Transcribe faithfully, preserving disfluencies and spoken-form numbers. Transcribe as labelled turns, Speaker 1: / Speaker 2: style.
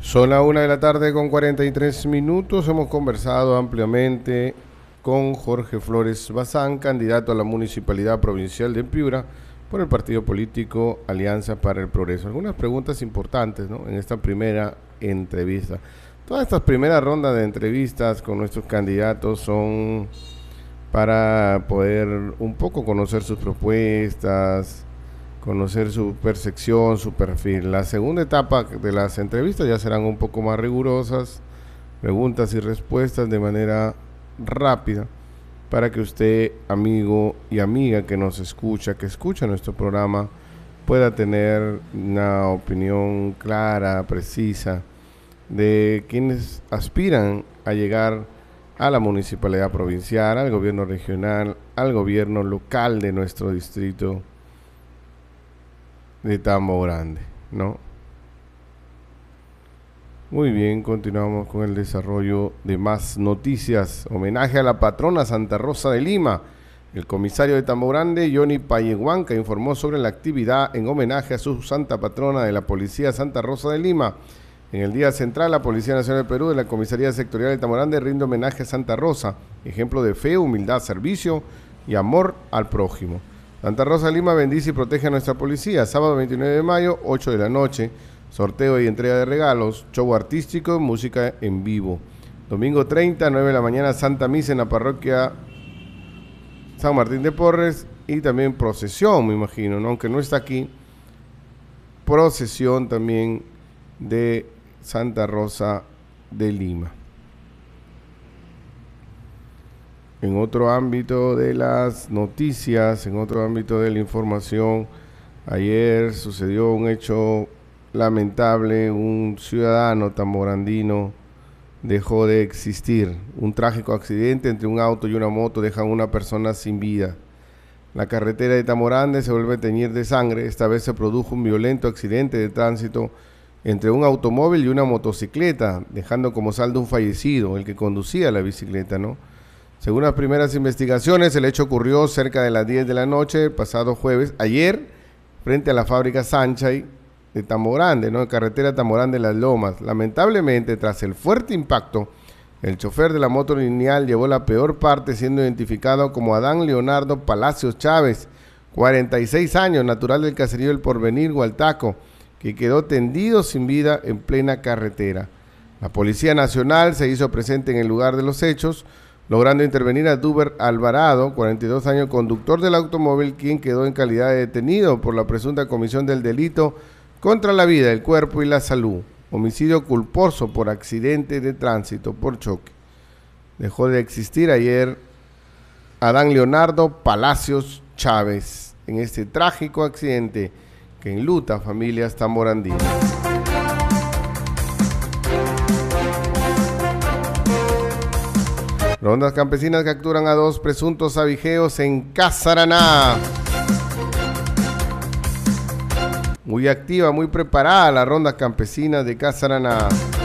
Speaker 1: Son la una de la tarde con cuarenta y tres minutos. Hemos conversado ampliamente con Jorge Flores Bazán, candidato a la Municipalidad Provincial de Piura por el partido político Alianza para el Progreso. Algunas preguntas importantes, ¿no?, en esta primera entrevista. Todas estas primeras rondas de entrevistas con nuestros candidatos son para poder un poco conocer sus propuestas, conocer su percepción, su perfil. La segunda etapa de las entrevistas ya serán un poco más rigurosas, preguntas y respuestas de manera rápida, para que usted, amigo y amiga que nos escucha, que escucha nuestro programa, pueda tener una opinión clara, precisa, de quienes aspiran a llegar a la municipalidad provincial, al gobierno regional, al gobierno local de nuestro distrito de Tambo Grande, ¿no? Muy bien, continuamos con el desarrollo de más noticias. Homenaje a la patrona Santa Rosa de Lima. El comisario de Tambo Grande, Johnny Payehuanca, informó sobre la actividad en homenaje a su santa patrona de la Policía Santa Rosa de Lima. En el Día Central, la Policía Nacional del Perú de la Comisaría Sectorial de Tambo Grande rinde homenaje a Santa Rosa, ejemplo de fe, humildad, servicio y amor al prójimo. Santa Rosa de Lima bendice y protege a nuestra policía. Sábado veintinueve de mayo, ocho de la noche, sorteo y entrega de regalos, show artístico, música en vivo. Domingo treinta, nueve de la mañana, Santa Misa en la parroquia San Martín de Porres y también procesión, me imagino, ¿no?, aunque no está aquí, procesión también de Santa Rosa de Lima. En otro ámbito de las noticias, en otro ámbito de la información, ayer sucedió un hecho lamentable. Un ciudadano tamborandino dejó de existir. Un trágico accidente entre un auto y una moto deja a una persona sin vida. La carretera de Tambo Grande se vuelve a teñir de sangre. Esta vez se produjo un violento accidente de tránsito entre un automóvil y una motocicleta, dejando como saldo un fallecido, el que conducía la bicicleta, ¿no? Según las primeras investigaciones, el hecho ocurrió cerca de las diez de la noche, el pasado jueves, ayer, frente a la fábrica Sanchay de Tambo Grande, ¿no?, en carretera Tambo Grande Las Lomas. Lamentablemente, tras el fuerte impacto, el chofer de la moto lineal llevó la peor parte, siendo identificado como Adán Leonardo Palacios Chávez, cuarenta y seis años, natural del caserío El Porvenir, Hualtaco, que quedó tendido sin vida en plena carretera. La Policía Nacional se hizo presente en el lugar de los hechos, logrando intervenir a Duber Alvarado, cuarenta y dos años, conductor del automóvil, quien quedó en calidad de detenido por la presunta comisión del delito contra la vida, el cuerpo y la salud, homicidio culposo por accidente de tránsito por choque. Dejó de existir ayer Adán Leonardo Palacios Chávez en este trágico accidente que enluta a familias tamborandinas. Rondas campesinas capturan a dos presuntos abigeos en Casaraná. Muy activa, muy preparada la ronda campesina de Casaraná.